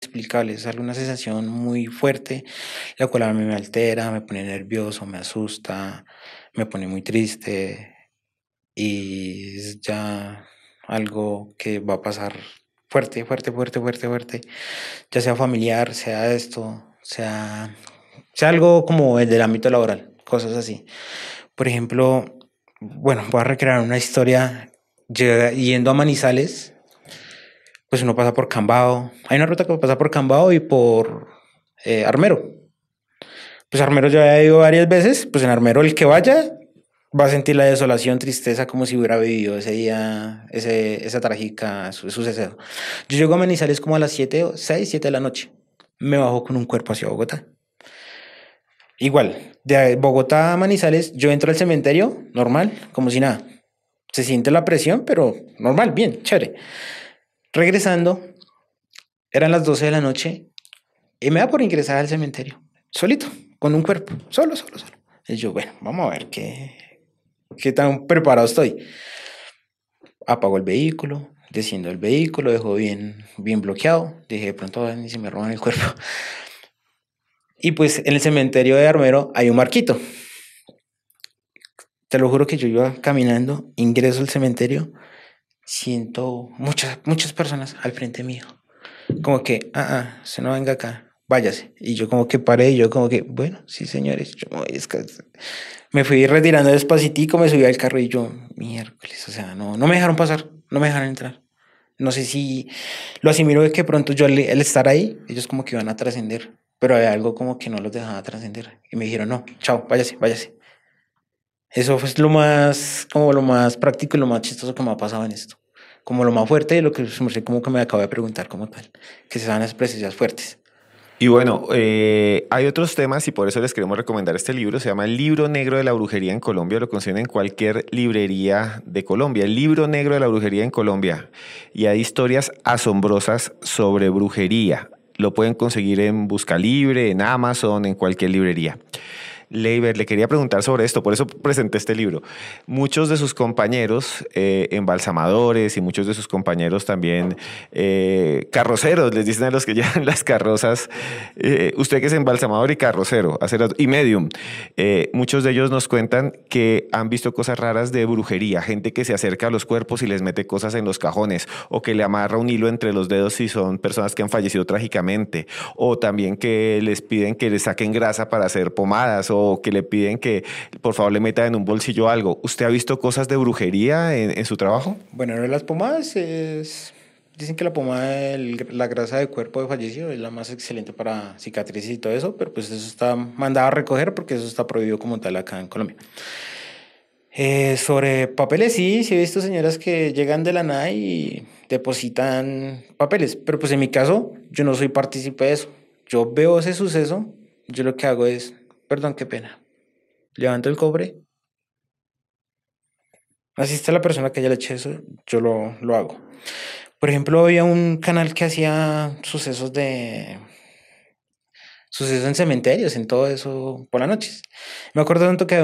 inexplicable, es alguna sensación muy fuerte, la cual a mí me altera, me pone nervioso, me asusta, me pone muy triste y es ya algo que va a pasar fuerte, fuerte, fuerte, fuerte, fuerte, ya sea familiar, sea esto, sea algo como el del ámbito laboral, cosas así. Por ejemplo, bueno, voy a recrear una historia yendo a Manizales, pues uno pasa por Cambao. Hay una ruta que pasa por Cambao y por Armero. Pues Armero yo ya he ido varias veces, pues en Armero el que vaya va a sentir la desolación, tristeza, como si hubiera vivido ese día, esa trágica suceso. Yo llego a Manizales como a las 7, 6, 7 de la noche. Me bajo con un cuerpo hacia Bogotá. Igual, de Bogotá a Manizales, yo entro al cementerio, normal, como si nada. Se siente la presión, pero normal, bien, chévere. Regresando, eran las 12 de la noche y me da por ingresar al cementerio, solito, con un cuerpo, solo, solo, solo. Y yo, bueno, vamos a ver qué tan preparado estoy. Apago el vehículo, desciendo el vehículo, dejo bien, bien bloqueado. Dije, de pronto ni se me roban el cuerpo. Y pues en el cementerio de Armero hay un marquito. Te lo juro que yo iba caminando, ingreso al cementerio, siento muchas, muchas personas al frente mío. Como que, se no venga acá, váyase. Y yo como que paré, y yo como que, bueno, sí, señores, yo me voy a descansar. Me fui retirando despacitico, me subí al carro y yo, miércoles, o sea, no me dejaron pasar, no me dejaron entrar. No sé si lo asimilo de que pronto yo al estar ahí, ellos como que iban a trascender, pero había algo como que no los dejaba trascender. Y me dijeron, no, chao, váyase, váyase. Eso fue lo más, como lo más práctico y lo más chistoso que me ha pasado en esto. Como lo más fuerte de lo que como que me acabo de preguntar como tal, que se dan las presencias fuertes. Y bueno, hay otros temas y por eso les queremos recomendar este libro. Se llama El Libro Negro de la Brujería en Colombia. Lo consiguen en cualquier librería de Colombia. El Libro Negro de la Brujería en Colombia. Y hay historias asombrosas sobre brujería. Lo pueden conseguir en Busca Libre, en Amazon, en cualquier librería. Leiber, le quería preguntar sobre esto, por eso presenté este libro. Muchos de sus compañeros embalsamadores y muchos de sus compañeros también carroceros, les dicen a los que llevan las carrozas, usted que es embalsamador y carrocero, y medium, muchos de ellos nos cuentan que han visto cosas raras de brujería, gente que se acerca a los cuerpos y les mete cosas en los cajones, o que le amarra un hilo entre los dedos si son personas que han fallecido trágicamente, o también que les piden que les saquen grasa para hacer pomadas, o que le piden que por favor le metan en un bolsillo algo. ¿Usted ha visto cosas de brujería en su trabajo? Bueno, ahora las pomadas es... Dicen que la pomada, la grasa de cuerpo de fallecido es la más excelente para cicatrices y todo eso, pero pues eso está mandado a recoger porque eso está prohibido como tal acá en Colombia. Sobre papeles, sí, sí he visto señoras que llegan de la nada y depositan papeles, pero pues en mi caso yo no soy partícipe de eso. Yo veo ese suceso, yo lo que hago es, perdón, qué pena, levanto el cobre, así está la persona que ya le eché eso, yo lo hago. Por ejemplo, había un canal que hacía sucesos en cementerios, en todo eso, por las noches. Me acuerdo tanto que había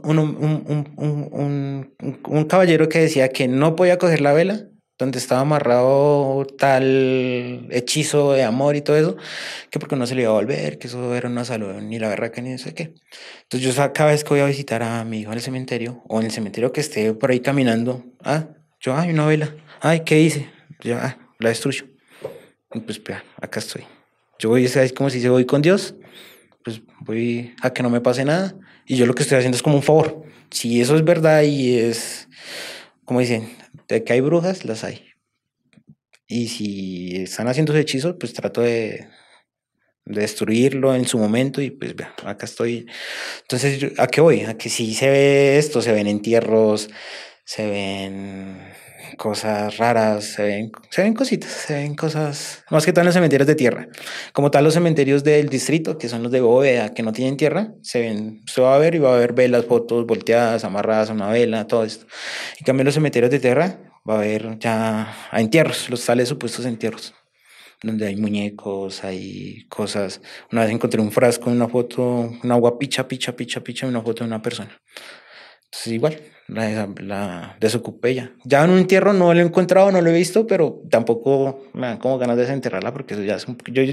un caballero que decía que no podía coger la vela donde estaba amarrado tal hechizo de amor y todo eso, que porque no se le iba a volver, que eso era una salud, ni la berraca, ni no sé qué. Entonces cada vez que voy a visitar a mi hijo en el cementerio, o en el cementerio que esté por ahí caminando, ay, una vela, ay, ¿qué hice? Yo, la destruyo. Y pues, vea, acá estoy. Yo voy, es como si se voy con Dios, pues voy a que no me pase nada. Y yo lo que estoy haciendo es como un favor. Si eso es verdad y es, como dicen, de que hay brujas, las hay. Y si están haciendo ese hechizo, pues trato de destruirlo en su momento y pues vea, acá estoy. Entonces, ¿a qué voy? A que si se ve esto, se ven entierros, se ven cosas raras, se ven cositas, se ven cosas, más que todo en los cementerios de tierra. Como tal, los cementerios del distrito, que son los de bóveda, que no tienen tierra, se ven, usted va a ver y va a ver velas, fotos volteadas, amarradas a una vela, todo esto. En cambio, en los cementerios de tierra va a haber ya a entierros, los tales supuestos entierros donde hay muñecos, hay cosas. Una vez encontré un frasco en una foto, un agua picha, picha, picha, picha, una foto de una persona. Entonces igual, la desocupé ya. Ya en un entierro no lo he encontrado, no lo he visto, pero tampoco me dan como ganas de desenterrarla porque eso ya es yo